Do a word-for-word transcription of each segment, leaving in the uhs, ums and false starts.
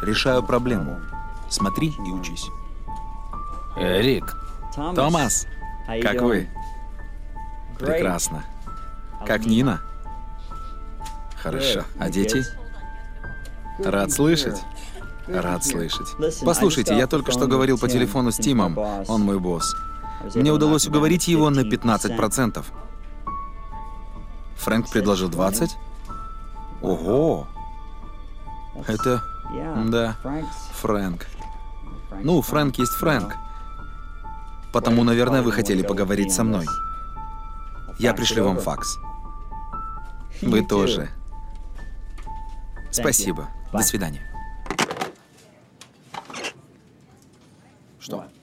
Решаю проблему. Смотри и учись. Рик, Томас, как вы? Прекрасно. Как Нина? Хорошо. А дети? Рад слышать. Рад слышать. Послушайте, я только что говорил по телефону с Тимом. Он мой босс. Мне удалось уговорить его на пятнадцать процентов. Фрэнк предложил двадцать? Ого! Это... Да, Фрэнк. Ну, Фрэнк есть Фрэнк. Потому, наверное, вы хотели поговорить со мной. Я пришлю вам факс. Вы тоже. Спасибо. До свидания. Что?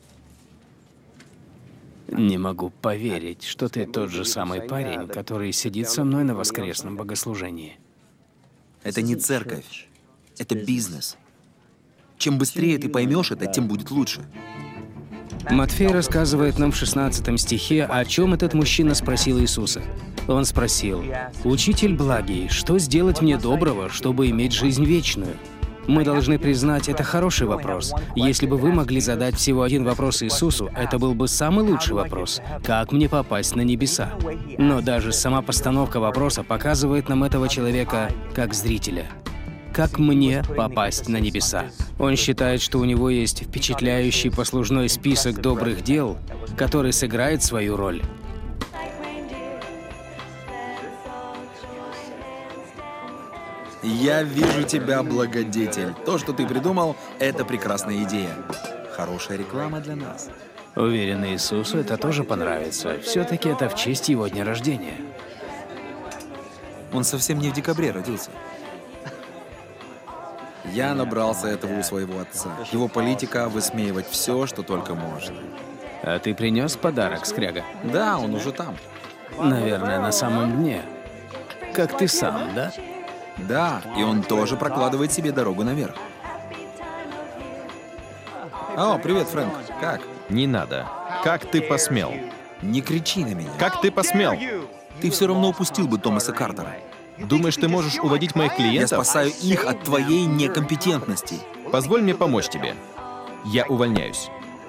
не могу поверить, что ты тот же самый парень, который сидит со мной на воскресном богослужении. Это не церковь. Это бизнес. Чем быстрее ты поймешь это, тем будет лучше. Матфей рассказывает нам в шестнадцатом стихе, о чем этот мужчина спросил Иисуса. Он спросил: «Учитель благий, что сделать мне доброго, чтобы иметь жизнь вечную?» Мы должны признать, это хороший вопрос. Если бы вы могли задать всего один вопрос Иисусу, это был бы самый лучший вопрос. Как мне попасть на небеса? Но даже сама постановка вопроса показывает нам этого человека как зрителя. Как мне попасть на небеса? Он считает, что у него есть впечатляющий послужной список добрых дел, который сыграет свою роль. Я вижу тебя, благодетель. То, что ты придумал, это прекрасная идея. Хорошая реклама для нас. Уверен, Иисусу это тоже понравится. Все-таки это в честь его дня рождения. Он совсем не в декабре родился. Я набрался этого у своего отца. Его политика — высмеивать все, что только можно. А ты принес подарок, скряга? Да, он уже там. Наверное, на самом дне. Как ты сам, да? Да, и он тоже прокладывает себе дорогу наверх. О, привет, Фрэнк. Как? Не надо. Как ты посмел? Не кричи на меня. Как ты посмел? Ты все равно упустил бы Томаса Картера. Думаешь, ты можешь уводить моих Я клиентов? спасаю их от твоей некомпетентности. Позволь мне помочь тебе. Я увольняюсь.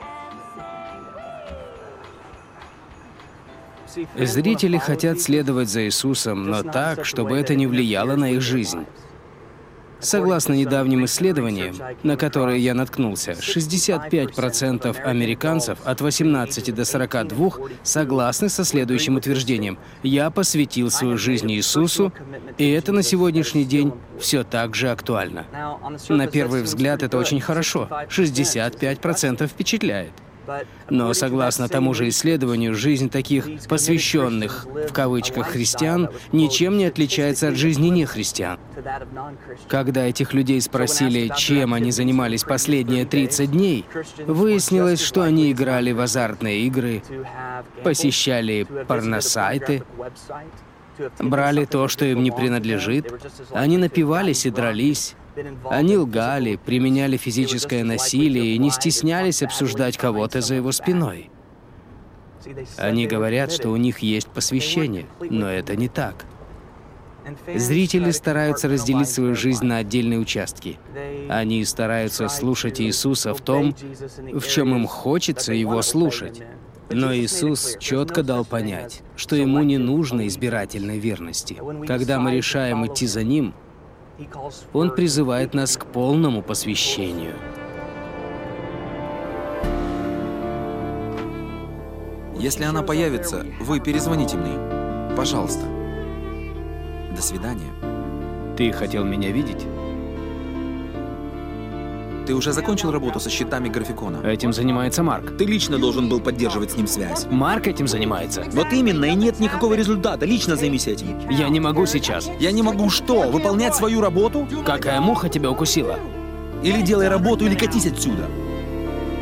Зрители хотят следовать за Иисусом, но так, чтобы это не влияло на их жизнь. Согласно недавним исследованиям, на которые я наткнулся, шестьдесят пять процентов американцев от восемнадцати до сорока двух согласны со следующим утверждением: «Я посвятил свою жизнь Иисусу», и это на сегодняшний день все так же актуально. На первый взгляд это очень хорошо. шестьдесят пять процентов впечатляет. Но согласно тому же исследованию, жизнь таких «посвященных» в кавычках христиан ничем не отличается от жизни нехристиан. Когда этих людей спросили, чем они занимались последние тридцать дней, выяснилось, что они играли в азартные игры, посещали порносайты, брали то, что им не принадлежит, они напивались и дрались. Они лгали, применяли физическое насилие и не стеснялись обсуждать кого-то за его спиной. Они говорят, что у них есть посвящение, но это не так. Зрители стараются разделить свою жизнь на отдельные участки. Они стараются слушать Иисуса в том, в чем им хочется его слушать. Но Иисус четко дал понять, что ему не нужно избирательной верности. Когда мы решаем идти за Ним, Он призывает нас к полному посвящению. Если она появится, вы перезвоните мне. Пожалуйста. До свидания. Ты хотел меня видеть? Ты уже закончил работу со счетами графикона? Этим занимается Марк. Ты лично должен был поддерживать с ним связь. Марк этим занимается. Вот именно, и нет никакого результата. Лично займись этим. Я не могу сейчас. Я не могу что? Выполнять свою работу? Какая муха тебя укусила? Или делай работу, или катись отсюда.